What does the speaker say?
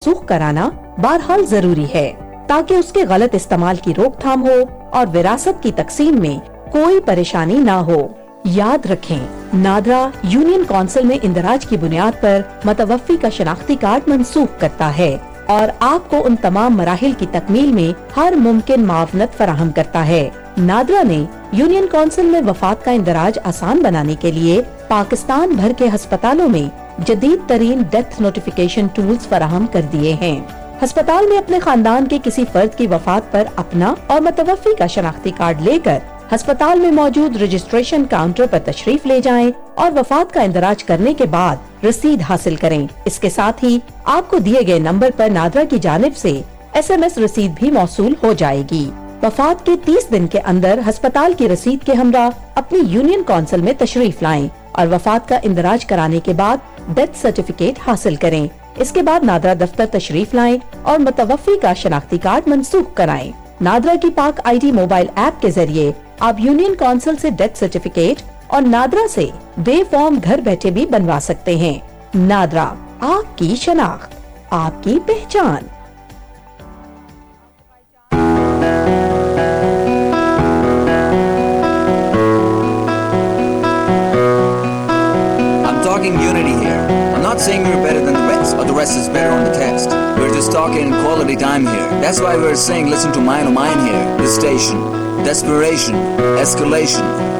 منسوخ کرانا بہرحال ضروری ہے تاکہ اس کے غلط استعمال کی روک تھام ہو اور وراثت کی تقسیم میں کوئی پریشانی نہ ہو۔ یاد رکھیں، نادرا یونین کونسل میں اندراج کی بنیاد پر متوفی کا شناختی کارڈ منسوخ کرتا ہے اور آپ کو ان تمام مراحل کی تکمیل میں ہر ممکن معاونت فراہم کرتا ہے۔ نادرا نے یونین کونسل میں وفات کا اندراج آسان بنانے کے لیے پاکستان بھر کے ہسپتالوں میں جدید ترین ڈیتھ نوٹیفیکیشن ٹولز فراہم کر دیے ہیں۔ ہسپتال میں اپنے خاندان کے کسی فرد کی وفات پر اپنا اور متوفی کا شناختی کارڈ لے کر ہسپتال میں موجود رجسٹریشن کاؤنٹر پر تشریف لے جائیں اور وفات کا اندراج کرنے کے بعد رسید حاصل کریں۔ اس کے ساتھ ہی آپ کو دیے گئے نمبر پر نادرا کی جانب سے SMS رسید بھی موصول ہو جائے گی۔ وفات کے 30 دن کے اندر ہسپتال کی رسید کے ہمراہ اپنی یونین کونسل میں تشریف لائیں اور وفات کا اندراج کرانے کے بعد ڈیتھ سرٹیفکیٹ حاصل کریں۔ اس کے بعد نادرا دفتر تشریف لائیں اور متوفی کا شناختی کارڈ منسوخ کرائیں۔ نادرا کی پاک ID موبائل ایپ کے ذریعے آپ یونین کونسل سے ڈیتھ سرٹیفکیٹ اور نادرا سے ڈے فارم گھر بیٹھے بھی بنوا سکتے ہیں۔ نادرا، آپ کی شناخت، آپ کی پہچان۔ Unity here. I'm not saying we're better than the rest, or the rest is better on the test. We're just talking quality time here. That's why we're saying listen to Mine O' Mine here. This station. Desperation. Escalation.